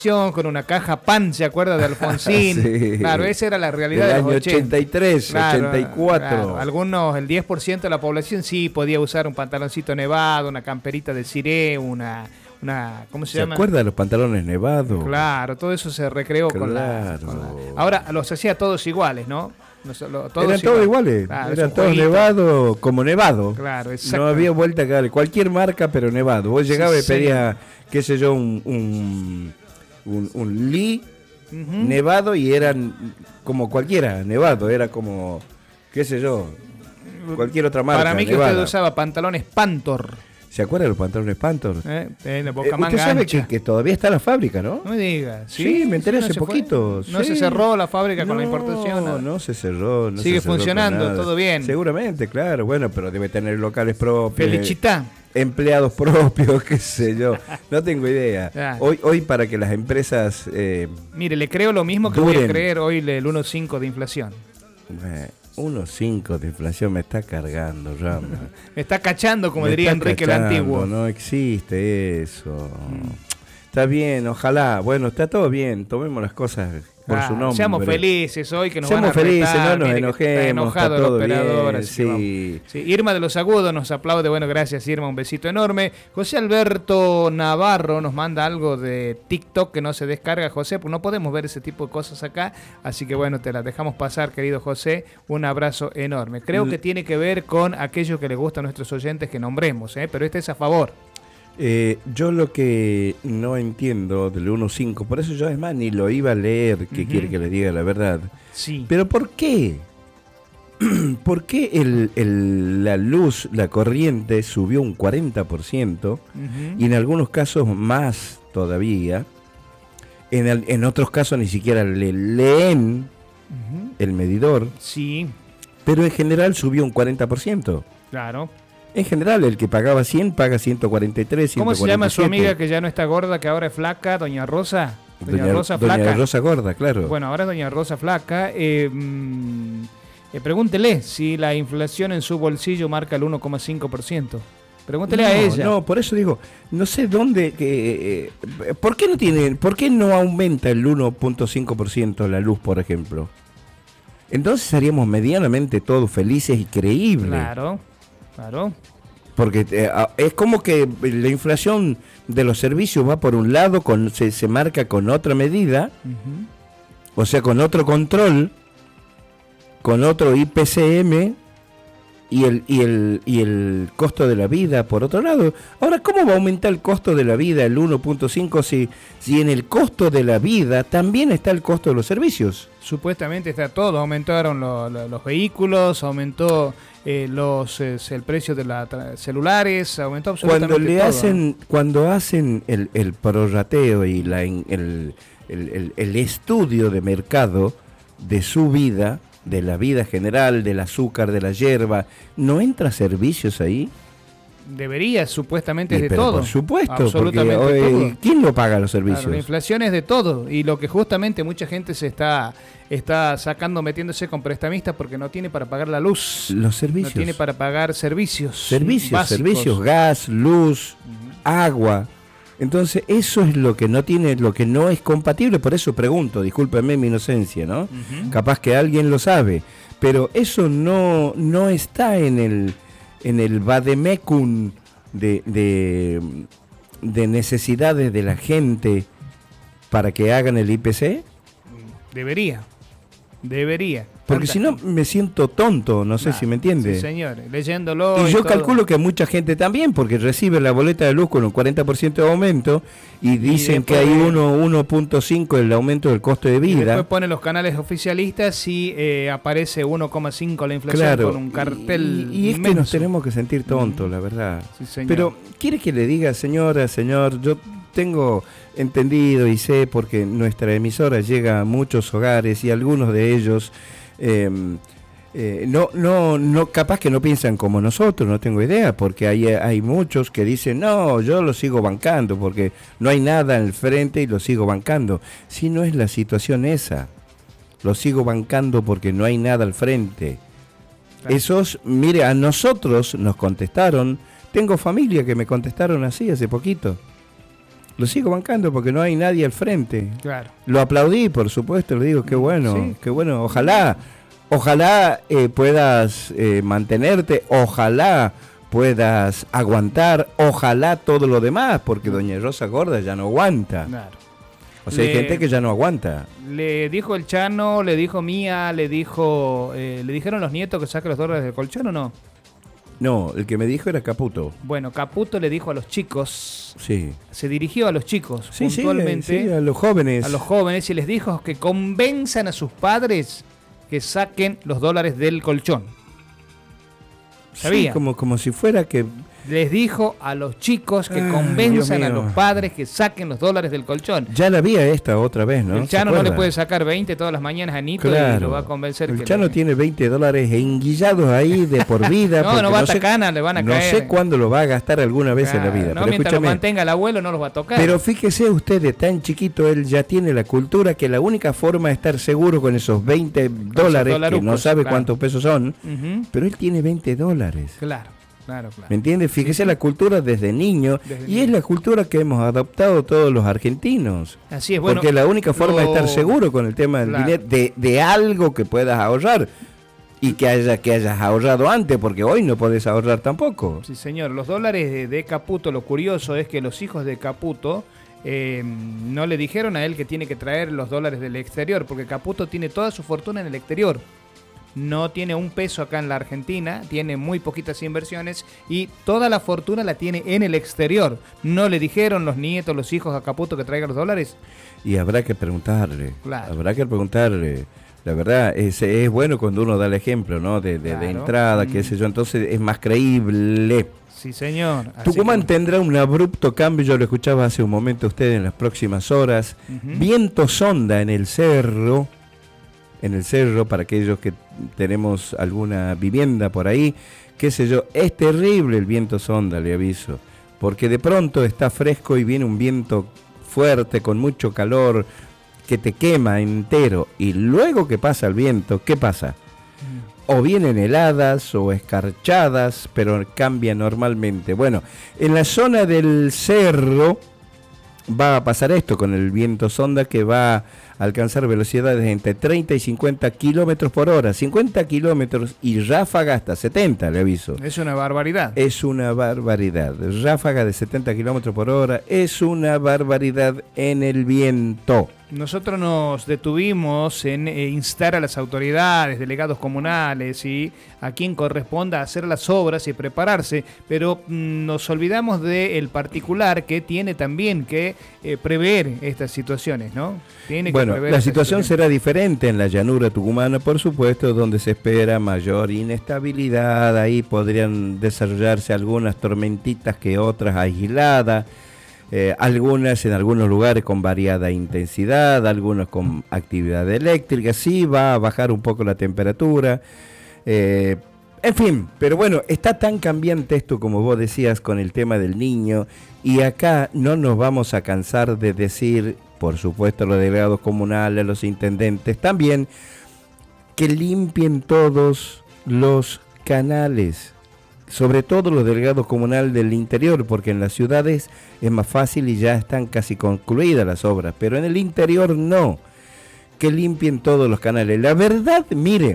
con una caja pan, ¿se acuerda de Alfonsín? Sí. Claro, esa era la realidad del de los año 80. 83, Claro, 84. claro. Algunos, el 10% de la población sí podía usar un pantaloncito nevado, una camperita de ciré, una ¿cómo se llama? ¿Se acuerda de los pantalones nevados? Claro, todo eso se recreó con la... Ahora los hacía todos iguales, ¿no? Eran todos iguales, claro, eran todos nevados, como nevado. Claro, exacto. No había vuelta que darle, cualquier marca, pero nevado. Vos llegabas y pedías, qué sé yo, un Lee nevado y eran como cualquiera, nevado, era como, qué sé yo, cualquier otra marca. Para mí que nevada. usted usaba pantalones Pantor. ¿Se acuerda de los pantalones Panther? La boca manga usted sabe ancha. que todavía está la fábrica, ¿no? No me diga. Sí, me enteré hace poquito. No se cerró la fábrica con la importación. No, no se cerró. Sigue funcionando, todo bien. Seguramente, claro. Bueno, pero debe tener locales propios. Felicitá. Empleados propios, qué sé yo. No tengo idea. Ah. Hoy para que las empresas... Mire, le creo lo mismo que duren. voy a creer hoy el 1.5 de inflación. 1.5 de inflación me está cargando, Rama. Me está cachando, como diría Enrique el Antiguo. No existe eso. Está bien, ojalá. Bueno, está todo bien. Tomemos las cosas por su nombre. Seamos felices hoy, que nos seamos van a felices, retar. no nos Mire, enojemos. está enojado está todo el operador. bien, Así que sí. Irma de los Agudos nos aplaude. Bueno, gracias, Irma. Un besito enorme. José Alberto Navarro nos manda algo de TikTok que no se descarga, José, pues no podemos ver ese tipo de cosas acá. Así que bueno, te las dejamos pasar, querido José. Un abrazo enorme. Creo que tiene que ver con aquello que le gusta a nuestros oyentes que nombremos, pero este es a favor. Yo lo que no entiendo del 1.5, por eso yo además ni lo iba a leer, que quiere que le diga la verdad. Sí. Pero ¿por qué? ¿Por qué la luz, la corriente subió un 40% y en algunos casos más todavía? En otros casos ni siquiera le leen el medidor. Sí. Pero en general subió un 40%. Claro. En general, el que pagaba 100 paga 143, 147. ¿Cómo se llama su amiga que ya no está gorda, que ahora es flaca? Doña Rosa. Doña Rosa Flaca. Doña Rosa Gorda, claro. Bueno, ahora es Doña Rosa Flaca. Pregúntele si la inflación en su bolsillo marca el 1,5%. Pregúntele a ella. No, por eso digo, no sé dónde... ¿por qué no aumenta el 1,5% la luz, por ejemplo? Entonces seríamos medianamente todos felices y creíbles. Claro. Porque es como que la inflación de los servicios va por un lado, se marca con otra medida, o sea, con otro control, con otro IPCM y el costo de la vida por otro lado. Ahora, ¿cómo va a aumentar el costo de la vida el 1,5 si en el costo de la vida también está el costo de los servicios? Supuestamente está todo, aumentaron los vehículos, aumentó el precio de los celulares, aumentó absolutamente todo. Cuando hacen el prorrateo y el estudio de mercado de su vida, de la vida general, del azúcar, de la hierba, ¿no entra servicios ahí? Debería, supuestamente es de pero todo. Por supuesto, absolutamente porque todo. ¿quién lo paga los servicios? Claro, la inflación es de todo, y lo que justamente mucha gente se está sacando, metiéndose con prestamistas porque no tiene para pagar la luz. Los servicios. No tiene para pagar servicios Servicios, gas, luz, agua. Entonces eso es lo que no es compatible, por eso pregunto, discúlpeme mi inocencia, ¿no? Capaz que alguien lo sabe, pero eso no está en el vademecum de necesidades de la gente para que hagan el IPC. Debería. Porque si no me siento tonto, no sé si me entiende. Sí, señor, leyéndolo. Y yo todo. calculo que mucha gente también, porque recibe la boleta de luz con un 40% de aumento y dicen que hay 1.5 el aumento del costo de vida. Y después ponen los canales oficialistas y aparece 1,5 la inflación, claro, con un cartel y es inmenso. que nos tenemos que sentir tontos, la verdad. Sí, señor. Pero, ¿quiere que le diga, señor, yo tengo entendido y sé porque nuestra emisora llega a muchos hogares y algunos de ellos no capaz que no piensan como nosotros, no tengo idea, porque hay muchos que dicen, no, yo lo sigo bancando porque no hay nada al frente y lo sigo bancando. Si no es la situación esa, lo sigo bancando porque no hay nada al frente. Claro. Mire, a nosotros nos contestaron, tengo familia que me contestaron así hace poquito. Lo sigo bancando porque no hay nadie al frente. Claro. Lo aplaudí, por supuesto, le digo, qué bueno, Sí. qué bueno. Ojalá puedas mantenerte, ojalá puedas aguantar, ojalá todo lo demás, porque doña Rosa Gorda ya no aguanta. Claro. O sea, hay gente que ya no aguanta. Le dijo el Chano, le dijo Mía, le dijeron los nietos que saque los dólares del colchón o no. No, el que me dijo era Caputo. Bueno, Caputo le dijo a los chicos, Sí. se dirigió a los chicos Sí, puntualmente, sí, a los jóvenes. a los jóvenes, y les dijo que convenzan a sus padres que saquen los dólares del colchón. ¿Sabía? Sí, como si fuera que... Les dijo a los chicos que Ay, convenzan Dios a mío. los padres que saquen los dólares del colchón. Ya la vi a esta otra vez, ¿no? El ¿Se Chano no le acuerda? puede sacar 20 todas las mañanas a Nito Claro. y lo va a convencer. El que Chano tiene $20 enguillados ahí de por vida. No, porque no va a sé- Tacana, le van a no caer. sé cuándo lo va a gastar alguna vez en la vida. No, pero mientras lo escúchame, mantenga el abuelo no los va a tocar. pero fíjese usted, de tan chiquito él ya tiene la cultura que la única forma de estar seguro con esos $20, que no dolarucos, sabe claro. cuántos pesos son, Ujú. pero él tiene $20. Claro. ¿Me entiende? Fíjese la cultura desde niño, Desde y niño. es la cultura que hemos adoptado todos los argentinos. Así es, bueno. Porque la única forma de estar lo- seguro con el tema del Claro. dinero, de algo que puedas ahorrar y que hayas ahorrado antes, porque hoy no podés ahorrar tampoco. Sí, señor. Los dólares de Caputo, lo curioso es que los hijos de Caputo no le dijeron a él que tiene que traer los dólares del exterior, porque Caputo tiene toda su fortuna en el exterior. No tiene un peso acá en la Argentina, tiene muy poquitas inversiones y toda la fortuna la tiene en el exterior. ¿No le dijeron los nietos, los hijos a Caputo que traiga los dólares? Y habrá que preguntarle, Claro. habrá que preguntarle. La verdad, es bueno cuando uno da el ejemplo, ¿no? De Claro. entrada, qué sé yo, entonces es más creíble. Sí, señor. Así Tucumán que- tendrá un abrupto cambio, yo lo escuchaba hace un momento usted en las próximas horas. Ujú. Viento sonda en el cerro, para aquellos que tenemos alguna vivienda por ahí, qué sé yo, es terrible el viento sonda, le aviso, porque de pronto está fresco y viene un viento fuerte, con mucho calor, que te quema entero, y luego que pasa el viento, ¿qué pasa? O vienen heladas o escarchadas, pero cambia normalmente. Bueno, en la zona del cerro va a pasar esto con el viento sonda, que va a alcanzar velocidades entre 30 y 50 kilómetros por hora. 50 kilómetros y ráfaga hasta 70, le aviso. Es una barbaridad. Es una barbaridad. Ráfaga de 70 kilómetros por hora es una barbaridad en el viento. Nosotros nos detuvimos en instar a las autoridades, delegados comunales y a quien corresponda hacer las obras y prepararse, pero nos olvidamos del particular que tiene también que prever estas situaciones, ¿no? Tiene que Bueno, prever la estas situación situaciones. será diferente en la llanura tucumana, por supuesto, donde se espera mayor inestabilidad. Ahí podrían desarrollarse algunas tormentitas que otras aisladas. Algunas en algunos lugares con variada intensidad, algunos con actividad eléctrica, sí va a bajar un poco la temperatura, en fin, pero bueno, está tan cambiante esto como vos decías con el tema del niño, y acá no nos vamos a cansar de decir, por supuesto los delegados comunales, los intendentes también, que limpien todos los canales, sobre todo los delegados comunales del interior, porque en las ciudades es más fácil y ya están casi concluidas las obras, pero en el interior no, que limpien todos los canales. La verdad, mire,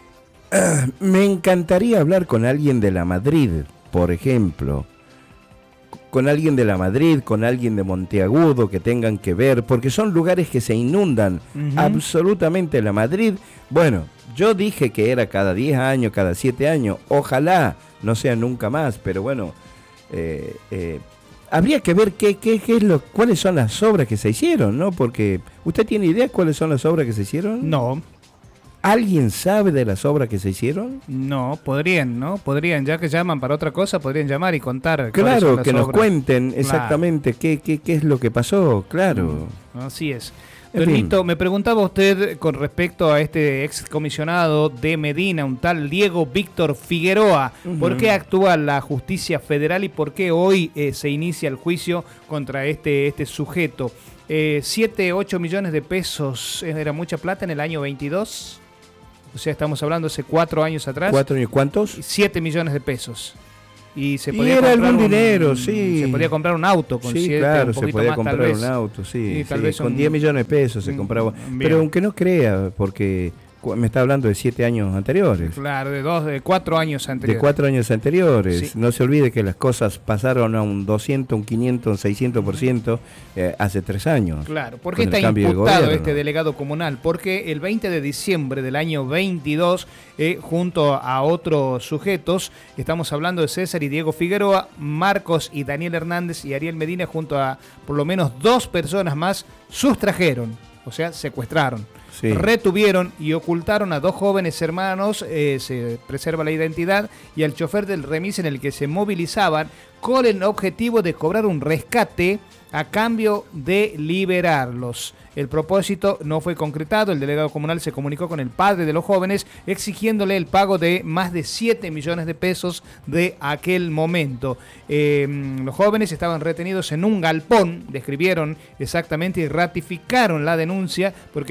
me encantaría hablar con alguien de la Madrid, por ejemplo, con alguien de la Madrid, con alguien de Monteagudo, que tengan que ver, porque son lugares que se inundan absolutamente. La Madrid, bueno, yo dije que era cada 10 años, cada 7 años, ojalá no sea nunca más, pero bueno, habría que ver cuáles son las obras que se hicieron, ¿no? Porque, ¿usted tiene idea cuáles son las obras que se hicieron? No, ¿Alguien sabe de las obras que se hicieron? no, podrían, ¿no? Podrían, ya que llaman para otra cosa, podrían llamar y contar. cuáles son Claro, las que nos obras. cuenten exactamente qué es lo que pasó, claro. Así es. En Tonito, fin. me preguntaba usted con respecto a este excomisionado de Medina, un tal Diego Víctor Figueroa. ¿Por qué actúa la justicia federal y por qué hoy se inicia el juicio contra este sujeto? 7, 8 millones de pesos era mucha plata en el año 22. O sea, estamos hablando hace 4 años atrás. 4 años, ¿cuántos? 7 millones de pesos. y se Y podía era comprar algún dinero, sí. Se podía comprar un auto con Sí, 7, claro, un se poquito podía más, comprar tal vez. un auto, sí. Y tal Sí, vez con 10 millones de pesos se compraba. bien. Pero aunque no crea, porque me está hablando de 7 años anteriores. Claro, de 4 años anteriores. De 4 años anteriores. Sí. No se olvide que las cosas pasaron a un 200, un 500, un 600% hace 3 años. Claro, ¿por qué con el está cambio de imputado gobierno. este delegado comunal? Porque el 20 de diciembre del año 22, junto a otros sujetos, estamos hablando de César y Diego Figueroa, Marcos y Daniel Hernández y Ariel Medina, junto a por lo menos 2 personas más, sustrajeron, o sea, secuestraron. Sí. Retuvieron y ocultaron a 2 jóvenes hermanos, se preserva la identidad, y al chofer del remis en el que se movilizaban con el objetivo de cobrar un rescate a cambio de liberarlos. El propósito no fue concretado. El delegado comunal se comunicó con el padre de los jóvenes exigiéndole el pago de más de 7 millones de pesos de aquel momento. Los jóvenes estaban retenidos en un galpón, describieron exactamente y ratificaron la denuncia porque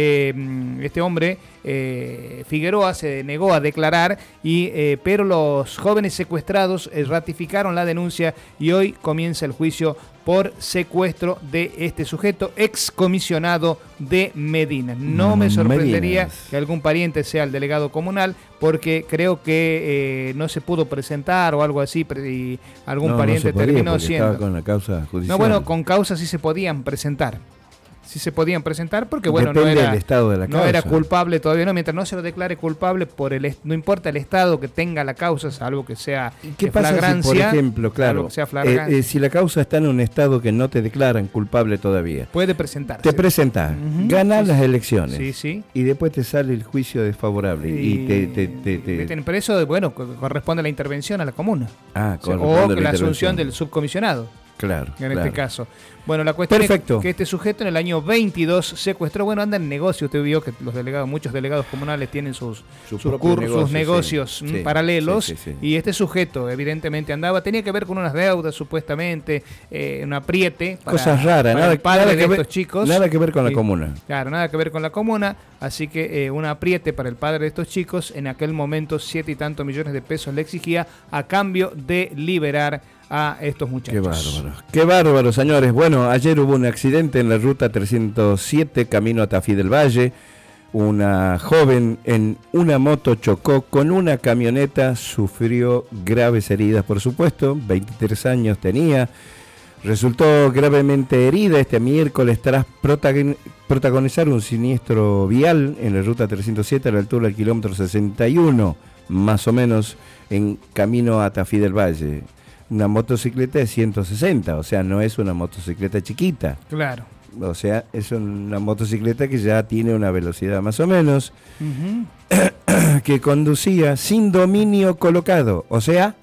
este hombre, Figueroa, se negó a declarar, pero los jóvenes secuestrados ratificaron la denuncia y hoy comienza el juicio por secuestro de este sujeto excomisionado de Medina. No me sorprendería que algún pariente sea el delegado comunal, porque creo que no se pudo presentar o algo así, y algún pariente no se podía, terminó porque siendo. estaba con la causa judicial. No, bueno, con causa sí se podían presentar. Sí se podían presentar porque, bueno, Depende no era, del estado de la no causa. era culpable todavía, no, mientras no se lo declare culpable, no importa el estado que tenga la causa, salvo que sea ¿Qué pasa flagrancia, si, por ejemplo, claro, que sea flagrancia, si la causa está en un estado que no te declaran culpable todavía? puede presentarse. Te presentás, ganás las elecciones, Sí, sí. y después te sale el juicio desfavorable y te meten preso, bueno, corresponde la intervención a la comuna. Ah, O sea, corresponde o la asunción intervención. del subcomisionado, Claro, en claro. este caso. Bueno, la cuestión Perfecto. es que este sujeto en el año 22 secuestró, bueno, anda en negocio. Usted vio que muchos delegados comunales tienen sus negocios sí, paralelos, sí. y este sujeto evidentemente tenía que ver con unas deudas supuestamente, un apriete. Cosas raras, para el padre de estos chicos. Nada que ver con la comuna. Claro, nada que ver con la comuna, así que un apriete para el padre de estos chicos. En aquel momento 7 y tantos millones de pesos le exigía a cambio de liberar a estos muchachos. Qué bárbaro, señores. Bueno, ayer hubo un accidente en la ruta 307, camino a Tafí del Valle. Una joven en una moto chocó con una camioneta, sufrió graves heridas, por supuesto, 23 años tenía. Resultó gravemente herida este miércoles tras protagonizar un siniestro vial en la ruta 307 a la altura del kilómetro 61, más o menos, en camino a Tafí del Valle. Una motocicleta de 160, o sea, no es una motocicleta chiquita. Claro. O sea, es una motocicleta que ya tiene una velocidad más o menos, que conducía sin dominio colocado, o sea,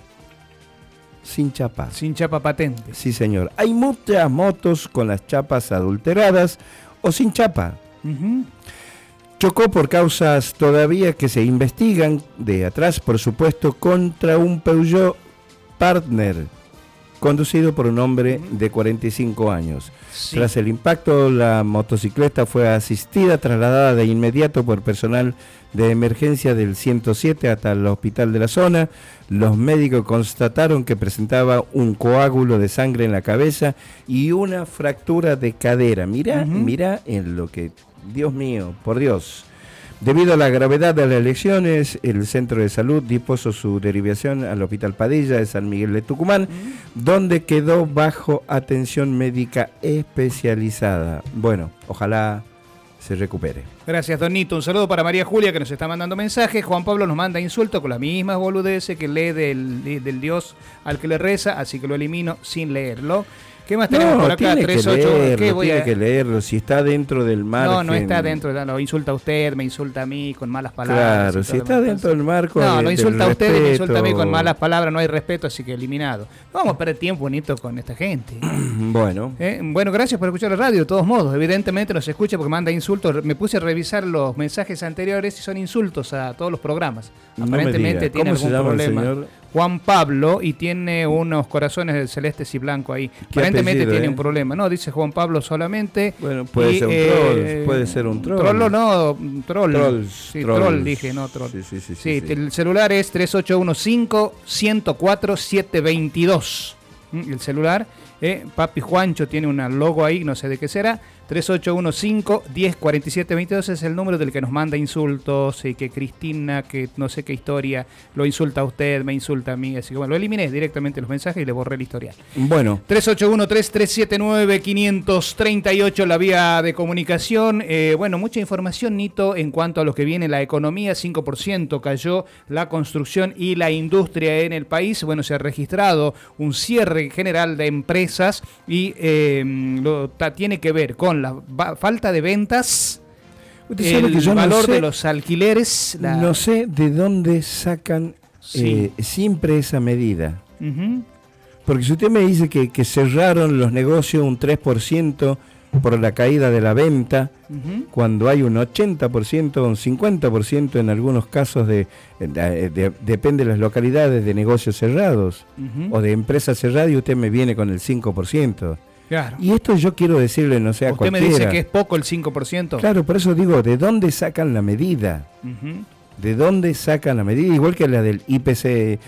sin chapa. Sin chapa patente. Sí, señor. Hay muchas motos con las chapas adulteradas o sin chapa. Chocó por causas todavía que se investigan, de atrás, por supuesto, contra un Peugeot Partner, conducido por un hombre de 45 años. Sí. Tras el impacto, la motocicleta fue asistida, trasladada de inmediato por personal de emergencia del 107 hasta el hospital de la zona. Los médicos constataron que presentaba un coágulo de sangre en la cabeza y una fractura de cadera. Mirá en lo que... Dios mío, por Dios. Debido a la gravedad de las lesiones, el centro de salud dispuso su derivación al Hospital Padilla de San Miguel de Tucumán, donde quedó bajo atención médica especializada. Bueno, ojalá se recupere. Gracias, Don Nito. Un saludo para María Julia, que nos está mandando mensajes. Juan Pablo nos manda insultos con las mismas boludeces que lee del Dios al que le reza, así que lo elimino sin leerlo. ¿Qué más tenemos por acá? Tiene 38. que leerlo, si está dentro del margen. No está dentro, lo insulta a usted, me insulta a mí con malas palabras. Claro, si está dentro del marco. No, lo insulta a usted y me insulta a mí respeto. con malas palabras, no hay respeto, así que eliminado. No vamos a perder tiempo bonito con esta gente. Bueno. Bueno, gracias por escuchar la radio, de todos modos. Evidentemente nos escucha porque manda insultos. Me puse a revisar los mensajes anteriores y son insultos a todos los programas. No me Aparentemente diga. tiene ¿Cómo se algún llama el problema. señor? Juan Pablo y tiene unos corazones celestes y blancos ahí. Aparentemente apellido, tiene un problema. No, dice Juan Pablo solamente. Bueno, puede ser un troll. Puede ser un troll. Troll no, troll. Trolls, Sí, trolls. troll dije, no troll. Sí. El celular es 3815-104-722. El celular, Papi Juancho tiene una logo ahí, no sé de qué será. 3815-104722 es el número del que nos manda insultos y que Cristina, que no sé qué historia, lo insulta a usted, me insulta a mí. Así que bueno, lo eliminé directamente los mensajes y le borré el historial. Bueno. 381-3379-538 la vía de comunicación. Bueno, mucha información, Nito, en cuanto a lo que viene la economía. 5% cayó la construcción y la industria en el país. Bueno, se ha registrado un cierre general de empresas y tiene que ver con la falta de ventas, el valor de los alquileres. No sé de dónde sacan siempre esa medida. Porque si usted me dice que cerraron los negocios un 3% por la caída de la venta, cuando hay un 80%, un 50% en algunos casos depende de las localidades, de negocios cerrados o de empresas cerradas, y usted me viene con el 5%. Claro. Y esto yo quiero decirle, no sé, a cualquiera. Usted me dice que es poco el 5%. Claro, por eso digo, ¿de dónde sacan la medida? ¿De dónde sacan la medida? Igual que la del IPC,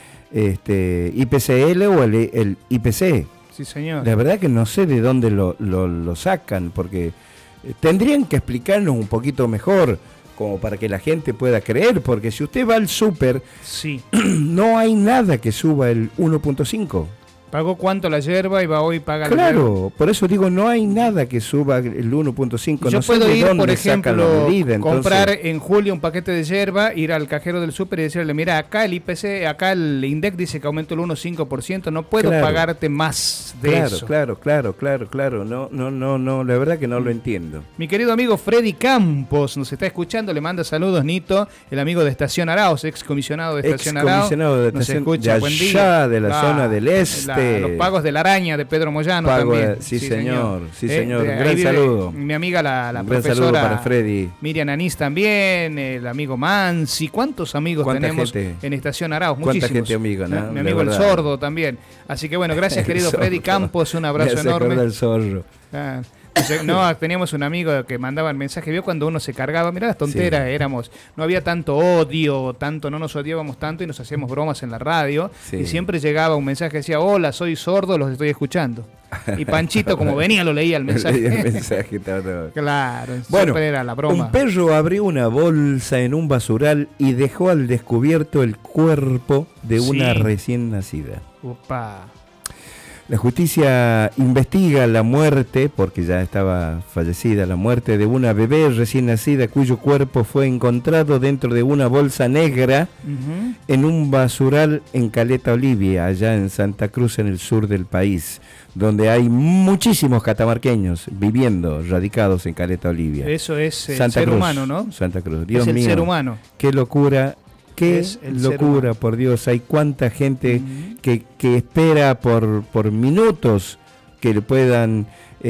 IPCL o el IPC. Sí, señor. La verdad que no sé de dónde lo sacan, porque tendrían que explicarnos un poquito mejor, como para que la gente pueda creer, porque si usted va al súper, no hay nada que suba el 1.5. ¿Pagó cuánto la yerba y va hoy paga la yerba? Claro, por eso digo, no hay nada que suba el 1.5. Yo no puedo sé ir, por ejemplo, medida, comprar en julio un paquete de yerba, ir al cajero del súper y decirle, mira, acá el IPC, acá el INDEC dice que aumentó el 1.5%, no puedo pagarte más de eso. Claro. No, la verdad que no lo entiendo. Mi querido amigo Freddy Campos nos está escuchando, le manda saludos, Nito, el amigo de Estación Arauz, excomisionado de Estación Arauz. Nos escucha, buen día. De la zona del este. Los pagos de la araña de Pedro Moyano también. Sí, señor. Gran saludo. Mi amiga la gran profesora saludo para Freddy. Miriam Anís también, el amigo Mansi. ¿Cuántos amigos tenemos en Estación Arauz? Muchísimos. ¿Cuánta gente amiga? ¿No? Mi amigo el sordo también. Así que bueno, gracias querido Freddy Campos, un abrazo enorme. El zorro. No, teníamos un amigo que mandaba el mensaje, vio cuando uno se cargaba, mirá las tonteras, no había tanto odio, no nos odiábamos tanto y nos hacíamos bromas en la radio, y siempre llegaba un mensaje que decía, hola, soy sordo, los estoy escuchando. Y Panchito, como venía, lo leía el mensaje. Claro, bueno, era la broma. Un perro abrió una bolsa en un basural y dejó al descubierto el cuerpo de una recién nacida. Upa. La justicia investiga la muerte, porque ya estaba fallecida, la muerte de una bebé recién nacida cuyo cuerpo fue encontrado dentro de una bolsa negra en un basural en Caleta Olivia, allá en Santa Cruz, en el sur del país, donde hay muchísimos catamarqueños viviendo, radicados en Caleta Olivia. Eso es el ser humano, ¿no? Santa Cruz, Dios mío. Es el ser humano. Qué locura. Qué locura, por Dios, hay cuánta gente que espera por minutos que le puedan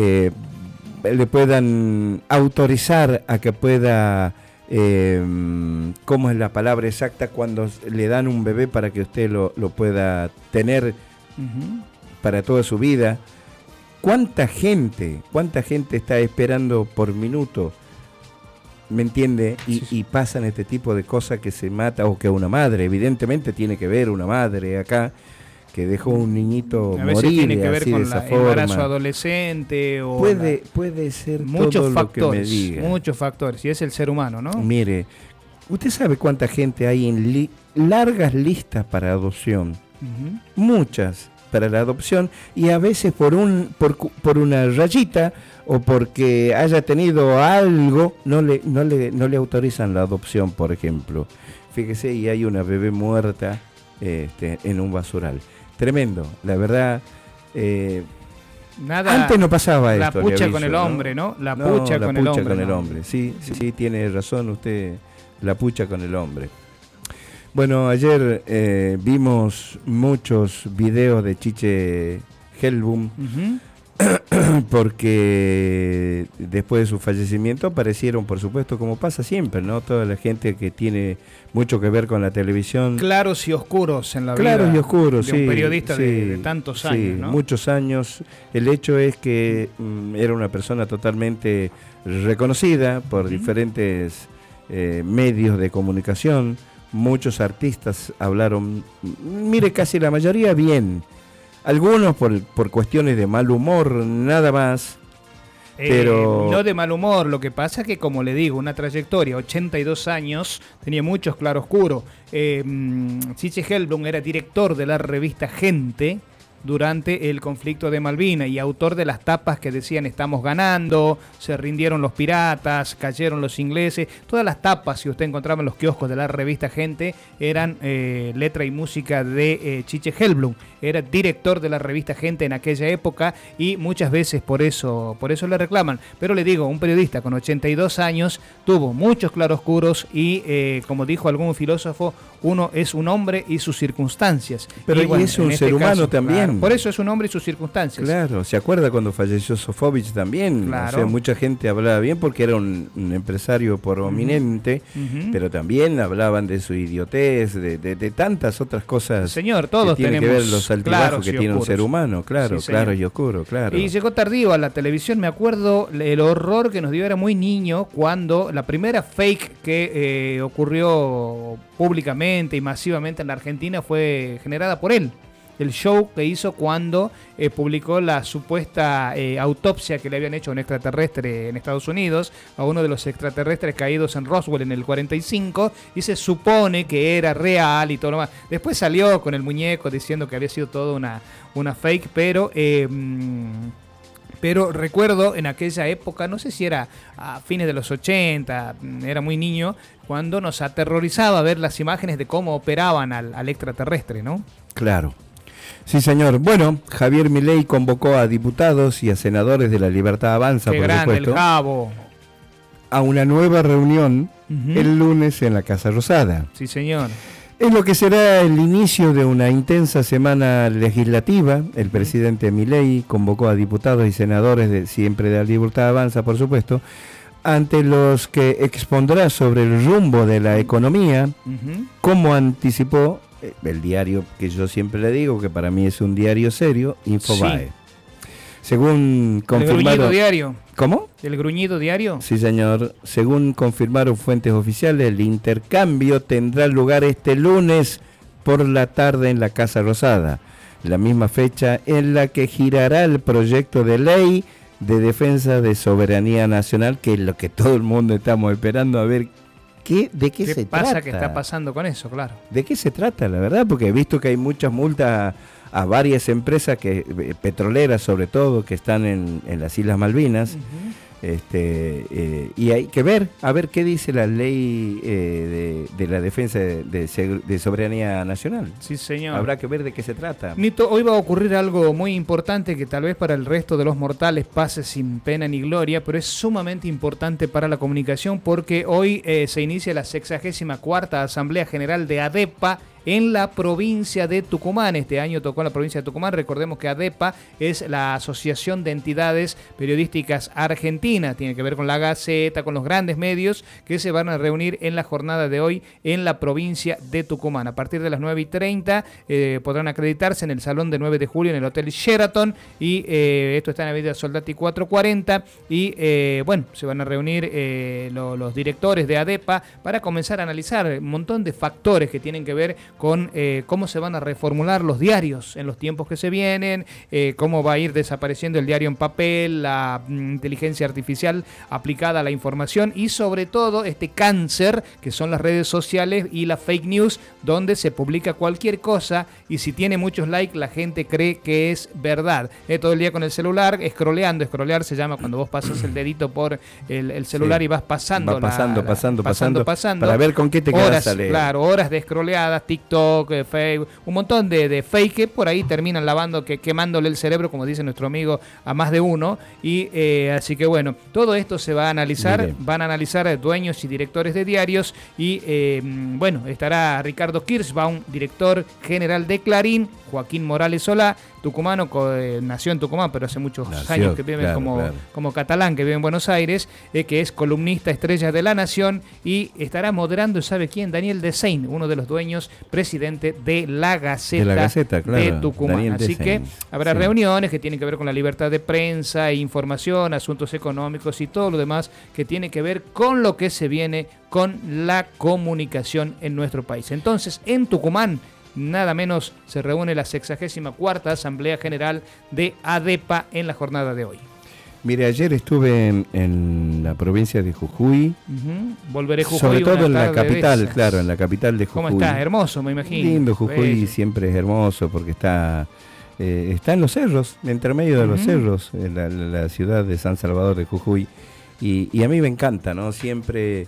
autorizar a que pueda, ¿cómo es la palabra exacta? Cuando le dan un bebé para que usted lo pueda tener para toda su vida. ¿Cuánta gente está esperando por minuto? ¿Me entiende? Y pasan este tipo de cosas, que se mata, o que una madre, evidentemente tiene que ver una madre acá, que dejó un niñito a veces morir tiene que ver así, con de esa el forma. embarazo adolescente o puede ser muchos todo factores, lo que me diga. muchos factores, y es el ser humano, ¿no? Mire, ¿usted sabe cuánta gente hay en largas listas para adopción? Muchas para la adopción, y a veces por una rayita o porque haya tenido algo, no le autorizan la adopción, por ejemplo. Fíjese, y hay una bebé muerta en un basural. Tremendo, la verdad. Antes no pasaba esto. La pucha con el hombre, ¿no? La pucha con el hombre. Sí, tiene razón usted, la pucha con el hombre. Bueno, ayer vimos muchos videos de Chiche Helbum porque después de su fallecimiento aparecieron, por supuesto, como pasa siempre, ¿no? Toda la gente que tiene mucho que ver con la televisión. Claros y oscuros en la Claros vida y oscuros, de sí, un periodista sí, de tantos años, sí, ¿no? muchos años. El hecho es que era una persona totalmente reconocida por diferentes medios de comunicación. Muchos artistas hablaron, mire, casi la mayoría bien. Algunos por cuestiones de mal humor, nada más. Pero No de mal humor, lo que pasa es que, como le digo, una trayectoria, 82 años, tenía muchos claroscuros. Chiche Helblum era director de la revista Gente durante el conflicto de Malvinas y autor de las tapas que decían estamos ganando, se rindieron los piratas, cayeron los ingleses. Todas las tapas, si usted encontraba en los kioscos de la revista Gente, eran letra y música de Chiche Helblum. Era director de la revista Gente en aquella época y muchas veces por eso le reclaman. Pero le digo, un periodista con 82 años tuvo muchos claroscuros y, como dijo algún filósofo, uno es un hombre y sus circunstancias. Pero y bueno, es un en ser humano también. Claro, por eso es un hombre y sus circunstancias. Claro, ¿se acuerda cuando falleció Sofovich también? Claro. O sea, mucha gente hablaba bien porque era un empresario prominente, pero también hablaban de su idiotez, de tantas otras cosas. Señor, todos que tienen tenemos que ver los altibajos que tiene un oscuros. ser humano, claro, Sí, claro señor. y oscuro, claro. Y llegó tardío a la televisión, me acuerdo el horror que nos dio, era muy niño, cuando la primera fake que ocurrió públicamente y masivamente en la Argentina fue generada por él. El show que hizo cuando publicó la supuesta autopsia que le habían hecho a un extraterrestre en Estados Unidos, a uno de los extraterrestres caídos en Roswell en el 45, y se supone que era real y todo lo más. Después salió con el muñeco diciendo que había sido todo una fake, pero recuerdo en aquella época, no sé si era a fines de los 80, era muy niño, cuando nos aterrorizaba ver las imágenes de cómo operaban al extraterrestre, ¿no? Claro. Sí, señor. Bueno, Javier Milei convocó a diputados y a senadores de la Libertad Avanza, Qué por grande, supuesto, el Cabo. a una nueva reunión el lunes en la Casa Rosada. Sí, señor. Es lo que será el inicio de una intensa semana legislativa. El presidente Milei convocó a diputados y senadores siempre de la Libertad Avanza, por supuesto, ante los que expondrá sobre el rumbo de la economía, como anticipó el diario que yo siempre le digo, que para mí es un diario serio, Infobae. Sí. Según confirmaron... ¿El gruñido diario? ¿Cómo? ¿El gruñido diario? Sí, señor. Según confirmaron fuentes oficiales, el intercambio tendrá lugar este lunes por la tarde en la Casa Rosada, la misma fecha en la que girará el proyecto de ley de defensa de soberanía nacional, que es lo que todo el mundo estamos esperando a ver de qué se trata. ¿Qué está pasando con eso? Claro. ¿De qué se trata, la verdad? Porque he visto que hay muchas multas a varias empresas petroleras, sobre todo, que están en las Islas Malvinas. Y hay que ver, a ver qué dice la ley de la defensa de soberanía nacional. Sí, señor. Habrá que ver de qué se trata. Nito, hoy va a ocurrir algo muy importante que tal vez para el resto de los mortales pase sin pena ni gloria, pero es sumamente importante para la comunicación porque hoy se inicia la 64ª Asamblea General de ADEPA en la provincia de Tucumán. Este año tocó en la provincia de Tucumán. Recordemos que ADEPA es la Asociación de Entidades Periodísticas Argentinas. Tiene que ver con la Gaceta, con los grandes medios que se van a reunir en la jornada de hoy en la provincia de Tucumán. A partir de las 9:30 podrán acreditarse en el Salón de 9 de Julio en el Hotel Sheraton y esto está en la Avenida Soldati 440 y bueno, se van a reunir los directores de ADEPA para comenzar a analizar un montón de factores que tienen que ver con cómo se van a reformular los diarios en los tiempos que se vienen, cómo va a ir desapareciendo el diario en papel, la inteligencia artificial aplicada a la información y sobre todo este cáncer que son las redes sociales y la fake news, donde se publica cualquier cosa y si tiene muchos likes la gente cree que es verdad. Todo el día con el celular, scrollear se llama cuando vos pasas el dedito por el celular, sí, y vas pasando. Pasando para ver con qué te quedas a leer. Claro, horas de scrolleadas, TikTok, Facebook, un montón de fake que por ahí terminan quemándole el cerebro, como dice nuestro amigo, a más de uno. Y así que bueno, todo esto se va a analizar. Mire. Van a analizar dueños y directores de diarios. Y bueno, estará Ricardo Kirschbaum, director general de Clarín, Joaquín Morales Solá, tucumano, nació en Tucumán, pero hace muchos Nació, años que vive claro. como catalán, que vive en Buenos Aires, que es columnista estrella de La Nación, y estará moderando, ¿sabe quién? Daniel Desein, uno de los dueños, presidente de La Gaceta, claro, de Tucumán. Daniel Así Desein, que habrá reuniones que tienen que ver con la libertad de prensa, e información, asuntos económicos y todo lo demás que tiene que ver con lo que se viene con la comunicación en nuestro país. Entonces, en Tucumán, nada menos se reúne la 64ª Asamblea General de ADEPA en la jornada de hoy. Mire, ayer estuve en la provincia de Jujuy. Volveré a Jujuy. Sobre todo en la tarde de capital, esas. claro, en la capital de Jujuy. ¿Cómo está? Hermoso, me imagino. Lindo, Jujuy Bello. siempre es hermoso porque está en los cerros, entre medio de los cerros, en la ciudad de San Salvador de Jujuy. Y a mí me encanta, ¿no? Siempre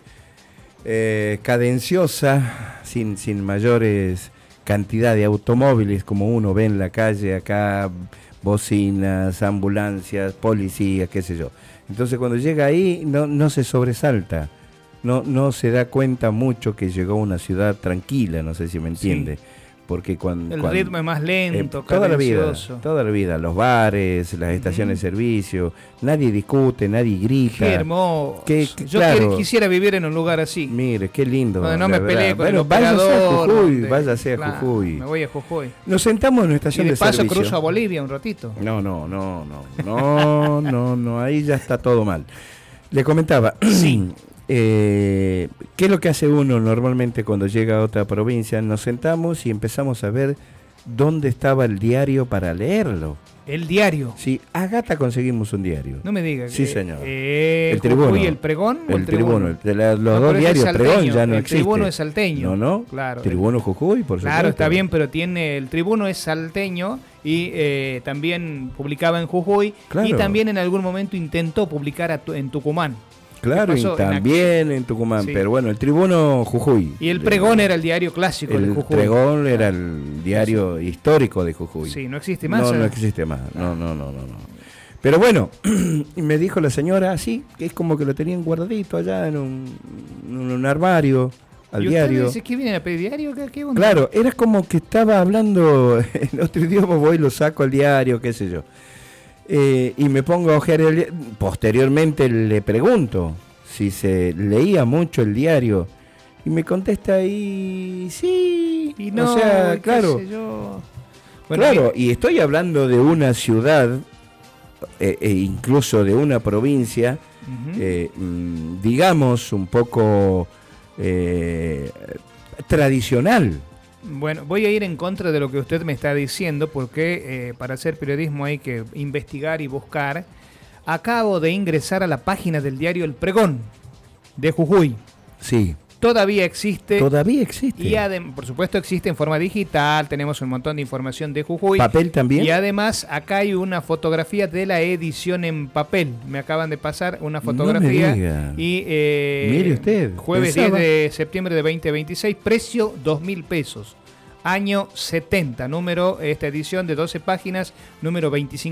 cadenciosa, sin mayores cantidad de automóviles como uno ve en la calle acá, bocinas, ambulancias, policías, qué sé yo. Entonces cuando llega ahí no se sobresalta, no se da cuenta mucho que llegó a una ciudad tranquila, no sé si me entiende. Sí. Porque cuando ritmo es más lento, toda la vida, los bares, las estaciones de servicio, nadie discute, nadie grita. Qué hermoso. Yo quisiera vivir en un lugar así. Mire, qué lindo. Donde no me pelee con el operador. Váyase a Jujuy. Me voy a Jujuy. Nos sentamos en una estación de servicio. Y de paso cruzo a Bolivia un ratito. No, ahí ya está todo mal. Le comentaba. Sí. ¿Qué es lo que hace uno normalmente cuando llega a otra provincia? Nos sentamos y empezamos a ver dónde estaba el diario para leerlo. ¿El diario? Sí, a Gata conseguimos un diario. No me diga. Sí, señor. El Tribuno. ¿Y el Pregón? El Tribuno. Los dos diarios Pregón ya no existen. El Tribuno es salteño. No. Claro. Tribuno Jujuy, por supuesto. Claro, está bien, pero el Tribuno es salteño y también publicaba en Jujuy. Claro. Y también en algún momento intentó publicar en Tucumán. Claro, y también en Tucumán, sí. Pero bueno, el Tribuno Jujuy. Y el Pregón era el diario clásico de Jujuy. El Pregón era el diario histórico de Jujuy. Sí, no existe más. No existe más, no. Pero bueno, me dijo la señora, sí, que es como que lo tenían guardadito allá en un armario, al diario. ¿Y qué vienen a pedir diario? ¿Qué onda? Claro, era como que estaba hablando en otro idioma, voy y lo saco al diario, qué sé yo. Y me pongo a ojear posteriormente le pregunto si se leía mucho el diario y me contesta ahí sí, y no, o sea, claro, bueno, claro, y estoy hablando de una ciudad incluso de una provincia digamos un poco tradicional. Bueno, voy a ir en contra de lo que usted me está diciendo porque para hacer periodismo hay que investigar y buscar. Acabo de ingresar a la página del diario El Pregón de Jujuy. Sí. Todavía existe. Y por supuesto existe en forma digital, tenemos un montón de información de Jujuy. ¿Papel también? Y además acá hay una fotografía de la edición en papel. Me acaban de pasar una fotografía. No me diga. Y mire usted. Jueves 10 de septiembre de 2026, precio 2.000 pesos. Año 70, esta edición de 12 páginas, número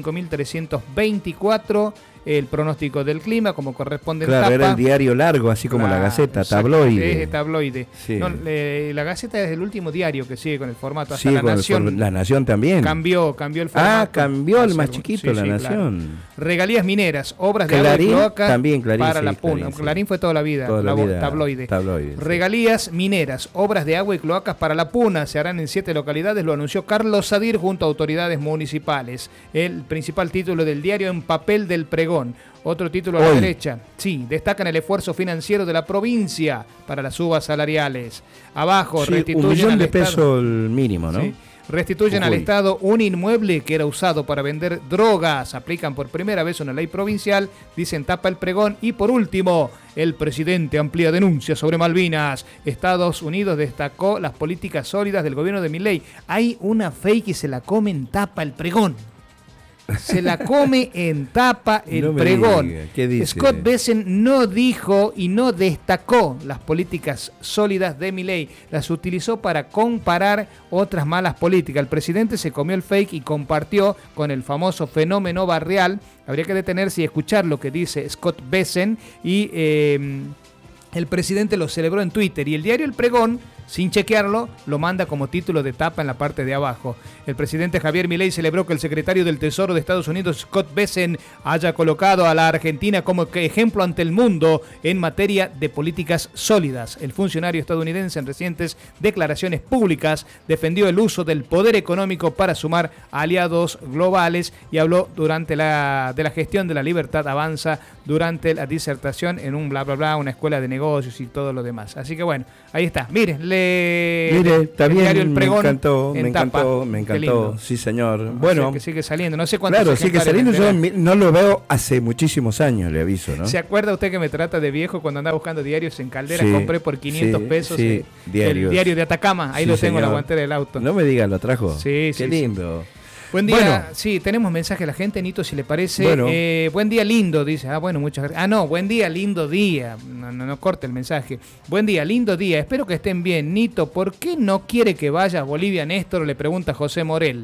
25.324, el pronóstico del clima, como corresponde en tapa. Claro, era el diario largo, así como la Gaceta, tabloide. Tabloide. Sí. No, la Gaceta es el último diario que sigue con el formato. Hasta sí, La Nación. La Nación también. Cambió el formato. Cambió el más chiquito, La Nación. Claro. Regalías mineras, obras de agua y cloacas también, Clarín, para la Puna. Clarín fue toda la vida, tabloide. Regalías mineras, obras de agua y cloacas para la Puna se harán en 7 localidades, lo anunció Carlos Sadir junto a autoridades municipales. El principal título del diario en papel del Pregón. Otro título a la derecha. Sí, destacan el esfuerzo financiero de la provincia para las subas salariales. Abajo, sí, restituyen $1 millón al de Estado, pesos el mínimo, ¿no? Sí. Restituyen al Estado un inmueble que era usado para vender drogas. Aplican por primera vez una ley provincial, dicen tapa el Pregón. Y por último, el presidente amplía denuncias sobre Malvinas. Estados Unidos destacó las políticas sólidas del gobierno de Milei. Hay una fake y se la come en tapa el Pregón. Se la come en tapa el Pregón. ¿Qué dice? Scott Bessent no dijo y no destacó las políticas sólidas de Milei. Las utilizó para comparar otras malas políticas. El presidente se comió el fake y compartió con el famoso fenómeno barrial. Habría que detenerse y escuchar lo que dice Scott Bessent. Y el presidente lo celebró en Twitter. Y el diario El Pregón sin chequearlo, lo manda como título de tapa en la parte de abajo. El presidente Javier Milei celebró que el secretario del Tesoro de Estados Unidos, Scott Bessent, haya colocado a la Argentina como ejemplo ante el mundo en materia de políticas sólidas. El funcionario estadounidense en recientes declaraciones públicas defendió el uso del poder económico para sumar aliados globales y habló de la gestión de la libertad avanza durante la disertación en un bla bla bla, una escuela de negocios y todo lo demás. Así que bueno, ahí está. Mire, está bien, El Pregón me encantó, sí señor. Bueno, o sea, que sigue saliendo, no sé cuántos. Claro, sigue saliendo, yo no lo veo hace muchísimos años, le aviso, ¿no? ¿Se acuerda usted que me trata de viejo cuando andaba buscando diarios en Caldera? Sí, compré por 500 pesos el diario de Atacama, ahí lo tengo en la guantera del auto. No me diga, lo trajo. Sí, qué lindo. Buen día, bueno, sí, tenemos mensaje a la gente, Nito, si le parece. Bueno. Buen día lindo, dice. Bueno, muchas gracias. No, buen día, lindo día. No corte el mensaje. Buen día, lindo día. Espero que estén bien. Nito, ¿por qué no quiere que vaya a Bolivia, Néstor? Le pregunta José Morel.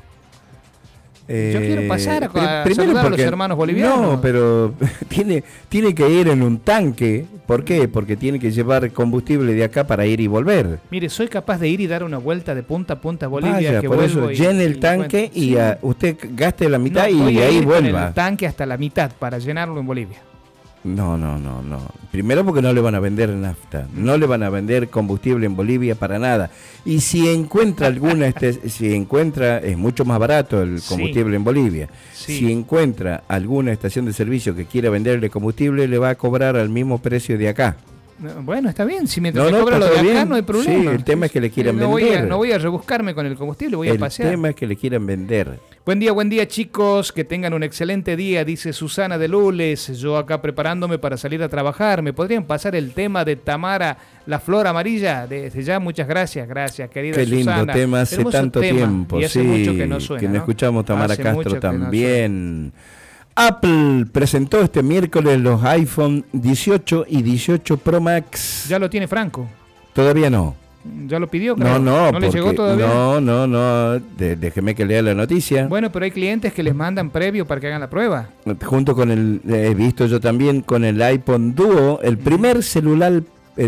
Yo quiero pasar a saludar a los hermanos bolivianos. No, pero tiene que ir en un tanque. ¿Por qué? Porque tiene que llevar combustible de acá para ir y volver. Mire, soy capaz de ir y dar una vuelta de punta a punta a Bolivia. Vaya, que por eso llene el tanque y usted gaste la mitad y ahí vuelva. Con el tanque hasta la mitad para llenarlo en Bolivia. No. Primero porque no le van a vender nafta, no le van a vender combustible en Bolivia para nada. Y si encuentra es mucho más barato el combustible en Bolivia. Sí. Si encuentra alguna estación de servicio que quiera venderle combustible, le va a cobrar al mismo precio de acá. Bueno, está bien, si mientras me cobra lo de acá bien. No hay problema. Sí, el tema es que le quieran vender. No voy a rebuscarme con el combustible, voy a pasear. El tema es que le quieran vender. Buen día chicos, que tengan un excelente día, dice Susana de Lules. Yo acá preparándome para salir a trabajar. ¿Me podrían pasar el tema de Tamara, la flor amarilla? Desde ya, muchas gracias querida Susana. Qué lindo Susana. tema, hace tanto tiempo. Y hace mucho que no suena, que no escuchamos Tamara hace Castro también. Apple presentó este miércoles los iPhone 18 y 18 Pro Max. ¿Ya lo tiene Franco? Todavía no. ¿Ya lo pidió? Creo. ¿No le llegó todavía? No. Déjeme que lea la noticia. Bueno, pero hay clientes que les mandan previo para que hagan la prueba. Junto con he visto yo también con el iPhone Duo, el primer celular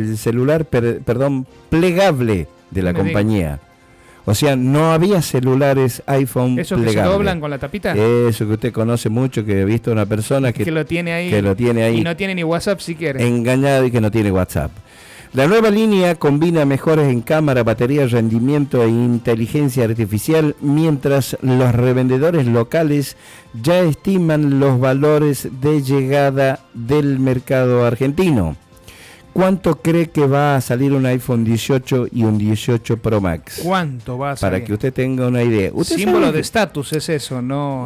plegable de la compañía. O sea, no había celulares iPhone ¿Esos que se doblan con la tapita? Eso que usted conoce mucho, que he visto una persona que lo tiene ahí. Y no tiene ni WhatsApp si quiere. Engañado y que no tiene WhatsApp. La nueva línea combina mejoras en cámara, batería, rendimiento e inteligencia artificial, mientras los revendedores locales ya estiman los valores de llegada del mercado argentino. ¿Cuánto cree que va a salir un iPhone 18 y un 18 Pro Max? ¿Cuánto va a salir? Para que usted tenga una idea. Símbolo de estatus es eso, no.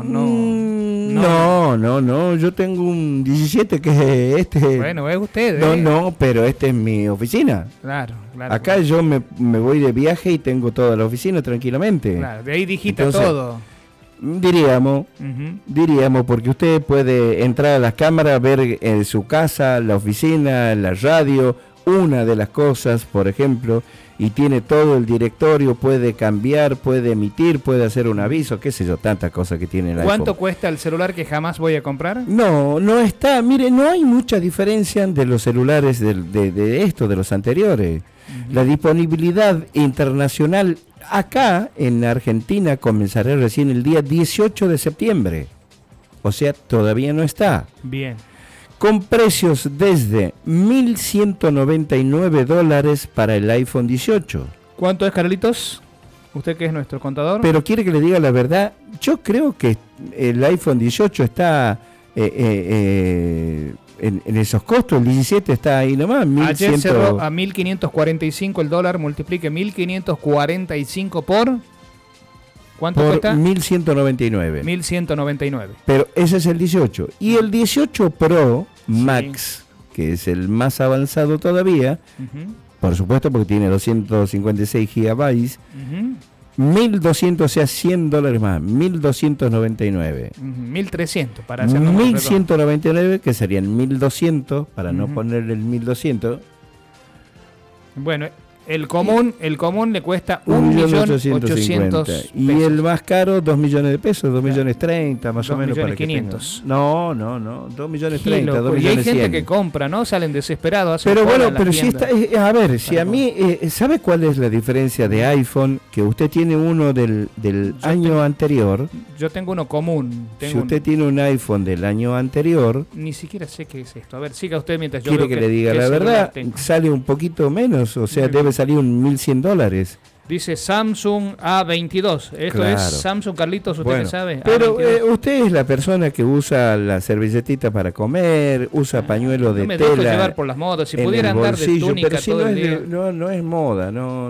Yo tengo un 17 que es Bueno, es usted. No, pero este es mi oficina. Claro. Acá yo me voy de viaje y tengo toda la oficina tranquilamente. Claro, de ahí digita todo. Diríamos, porque usted puede entrar a las cámaras, ver en su casa, la oficina, la radio, una de las cosas, por ejemplo, y tiene todo el directorio, puede cambiar, puede emitir, puede hacer un aviso, qué sé yo, tantas cosas que tiene el iPhone. ¿Cuánto cuesta el celular que jamás voy a comprar? No está, mire, no hay mucha diferencia de los celulares de los anteriores. La disponibilidad internacional acá en Argentina comenzará recién el día 18 de septiembre. O sea, todavía no está. Bien. Con precios desde $1,199 para el iPhone 18. ¿Cuánto es, Carlitos? Usted que es nuestro contador. Pero quiere que le diga la verdad. Yo creo que el iPhone 18 está en esos costos. El 17 está ahí nomás. Ayer cerró a 1.545 el dólar. Multiplique 1.545 por... ¿Cuánto cuesta? 1.199. 1.199. Pero ese es el 18. Y el 18 Pro Max, que es el más avanzado todavía, por supuesto porque tiene 256 gigabytes, 1.200, o sea, $100 más, 1.299. 1.300 para hacerlo. 1.199, que serían 1.200, para no ponerle el 1.200. Bueno, El común le cuesta 1.850.000 y el más caro 2 millones de pesos, 2.030.000 más o menos para que tenga. No, 2.030.000, 2.100.000. Y hay gente que compra, ¿no? Salen desesperados. Pero bueno, pero si está, a ver, si a mí, ¿sabe cuál es la diferencia de iPhone? Que usted tiene uno del año anterior. Yo tengo uno común. Si usted tiene un iPhone del año anterior. Ni siquiera sé qué es esto. A ver, siga usted mientras yo quiere que le diga la verdad, sale un poquito menos, o sea, debe salir $1.100. Dice Samsung A22. Esto claro. Es Samsung, Carlitos, usted que sabe. Pero usted es la persona que usa la servilletita para comer, usa pañuelo de tela. No me dejo llevar por las modas. Si pudiera andar de túnica pero si todo no el día. No es moda. No.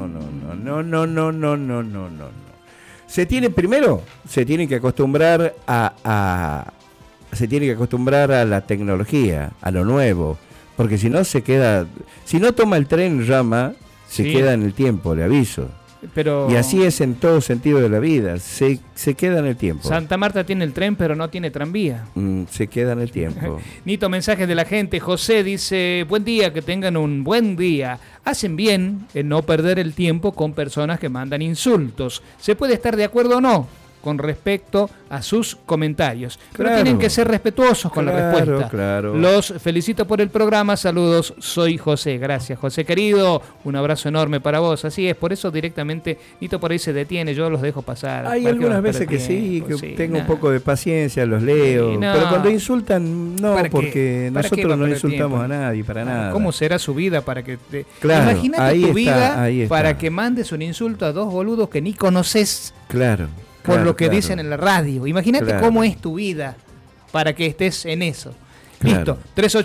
Se tiene que acostumbrar se tiene que acostumbrar a la tecnología, a lo nuevo, porque si no se queda, si no toma el tren rama, se queda en el tiempo, le aviso. Pero y así es en todo sentido de la vida, se queda en el tiempo. Santa Marta tiene el tren, pero no tiene tranvía. Se queda en el tiempo. Nito, mensajes de la gente. José dice, buen día, que tengan un buen día. Hacen bien en no perder el tiempo con personas que mandan insultos. Se puede estar de acuerdo o no con respecto a sus comentarios. Pero tienen que ser respetuosos con la respuesta. Claro. Los felicito por el programa. Saludos, soy José. Gracias, José querido. Un abrazo enorme para vos. Así es, por eso directamente Nito por ahí se detiene. Yo los dejo pasar. Hay algunas veces que tengo un poco de paciencia, los leo. Pero cuando insultan, no, porque nosotros no insultamos a nadie, para nada. ¿Cómo será su vida para que te... Imagínate tu vida para que mandes un insulto a dos boludos que ni conoces. Claro. Por lo que dicen en la radio. Imagínate cómo es tu vida para que estés en eso. Listo.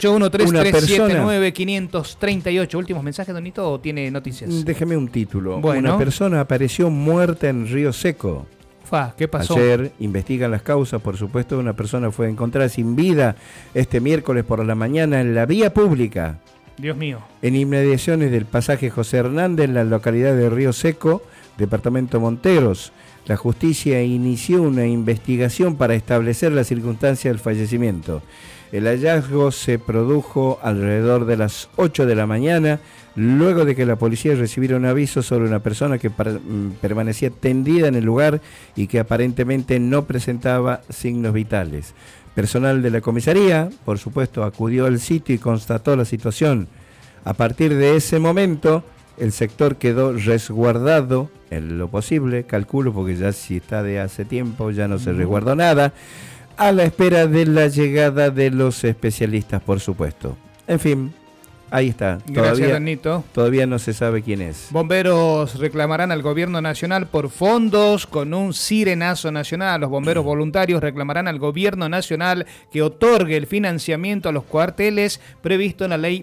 381-3379-538. ¿Últimos mensajes, Donito, o tiene noticias? Déjeme un título. Bueno. Una persona apareció muerta en Río Seco. ¿Qué pasó? Ayer investigan las causas, por supuesto. Una persona fue encontrada sin vida este miércoles por la mañana en la vía pública. Dios mío. En inmediaciones del pasaje José Hernández, en la localidad de Río Seco, departamento Monteros. La justicia inició una investigación para establecer las circunstancias del fallecimiento. El hallazgo se produjo alrededor de las 8 de la mañana, luego de que la policía recibiera un aviso sobre una persona que permanecía tendida en el lugar y que aparentemente no presentaba signos vitales. Personal de la comisaría, por supuesto, acudió al sitio y constató la situación. A partir de ese momento, el sector quedó resguardado en lo posible, calculo, porque ya si está de hace tiempo ya no se resguardó nada, a la espera de la llegada de los especialistas, por supuesto. En fin, ahí está. Gracias, Danito. Todavía no se sabe quién es. Bomberos reclamarán al gobierno nacional por fondos con un sirenazo nacional. Los bomberos voluntarios reclamarán al gobierno nacional que otorgue el financiamiento a los cuarteles previsto en la ley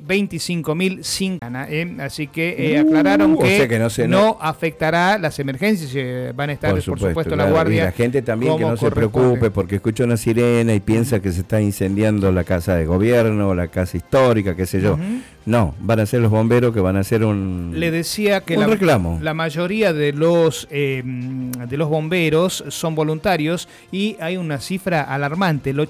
25.005. Así que aclararon que no afectará las emergencias. Van a estar, por supuesto, la guardia. Y la gente también que no se preocupe porque escucha una sirena y piensa que se está incendiando la casa de gobierno, la casa histórica, qué sé yo. No, van a ser los bomberos que van a hacer Le decía que reclamo. La mayoría de los bomberos son voluntarios y hay una cifra alarmante. El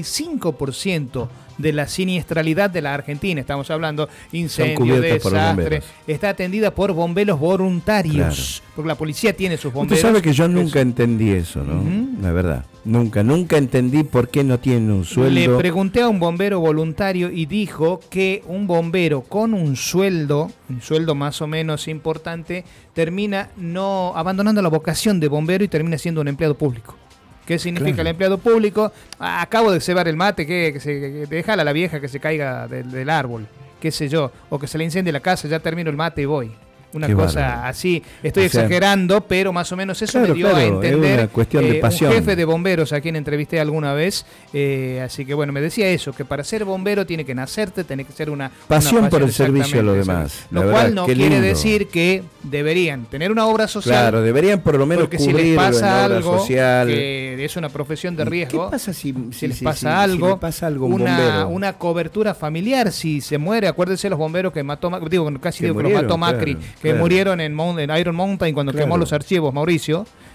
85% de la siniestralidad de la Argentina, estamos hablando, incendio, desastre, está atendida por bomberos voluntarios. Porque la policía tiene sus bomberos. Usted sabe que yo nunca entendí eso, ¿no? La verdad. Nunca entendí por qué no tienen un sueldo. Le pregunté a un bombero voluntario y dijo que un bombero con un sueldo más o menos importante, termina no abandonando la vocación de bombero y termina siendo un empleado público. ¿Qué significa el empleado público? Acabo de cebar el mate, que déjala a la vieja que se caiga del árbol, qué sé yo, o que se le incendie la casa, ya termino el mate y voy. Una cosa así, estoy exagerando, pero más o menos eso me dio a entender. Es una cuestión de pasión. Un jefe de bomberos a quien entrevisté alguna vez, así que bueno, me decía eso, que para ser bombero tiene que nacerte, tiene que ser una pasión por el servicio a los demás. Lo cual no quiere decir que deberían tener una obra social. Claro, deberían por lo menos cubrirlo si les pasa algo, social. Que es una profesión de riesgo. ¿Qué pasa si les pasa algo? Si le pasa algo a un bombero? Una cobertura familiar, si se muere, acuérdense los bomberos que mató, que los mató Macri. Que murieron en Iron Mountain cuando quemó los archivos, Mauricio.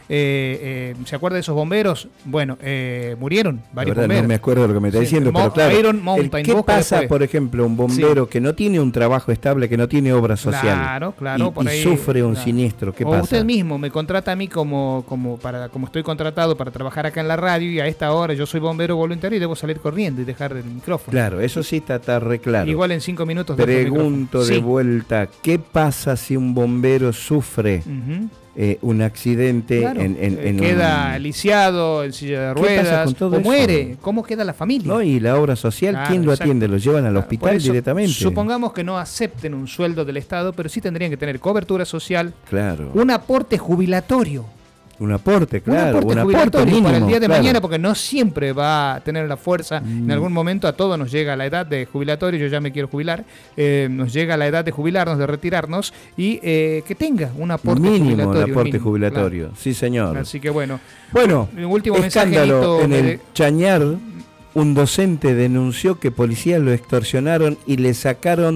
¿se acuerda de esos bomberos? Bueno, murieron varios bomberos. No me acuerdo de lo que me está diciendo, pero claro. Iron Mountain, ¿Qué pasa, después? por ejemplo, un bombero que no tiene un trabajo estable, que no tiene obra social? Claro, por ahí, sufre un siniestro, ¿qué pasa? Usted mismo me contrata a mí como estoy contratado para trabajar acá en la radio, y a esta hora yo soy bombero voluntario y debo salir corriendo y dejar el micrófono. Claro, eso sí está re claro. Igual en 5 minutos. Pregunto de vuelta, ¿qué pasa si un bombero sufre un accidente? Claro, queda lisiado, en silla de ruedas, o muere? ¿Cómo queda la familia? No, y la obra social, ¿quién lo atiende? ¿Lo llevan al hospital directamente? Supongamos que no acepten un sueldo del Estado, pero sí tendrían que tener cobertura social, claro, un aporte jubilatorio. Un aporte, claro. Un aporte mínimo, para el día de mañana, porque no siempre va a tener la fuerza. En algún momento a todos nos llega la edad de jubilatorio, yo ya me quiero jubilar, nos llega la edad de jubilarnos, de retirarnos, y que tenga un aporte jubilatorio. Un aporte jubilatorio, claro. Sí, señor. Así que bueno, último escándalo en el Chañar. Un docente denunció que policías lo extorsionaron y le sacaron